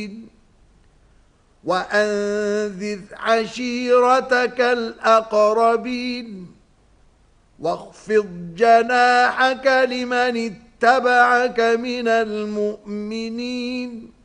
المرسلين وأنذر عشيرتك الأقربين واخفض جناحك لمن اتبعك من المؤمنين